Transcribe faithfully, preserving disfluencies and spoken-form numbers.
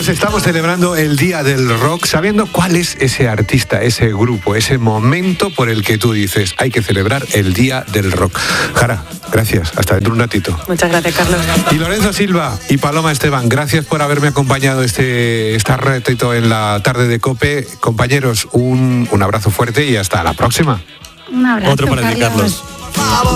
Todos estamos celebrando el Día del Rock sabiendo cuál es ese artista, ese grupo, ese momento por el que tú dices hay que celebrar el Día del Rock. Jara, gracias. Hasta dentro de un ratito. Muchas gracias, Carlos. Y Lorenzo Silva y Paloma Esteban, gracias por haberme acompañado este, este ratito en la tarde de COPE. Compañeros, un, un abrazo fuerte y hasta la próxima. Un abrazo, Otro para ti, Carlos. Carlos.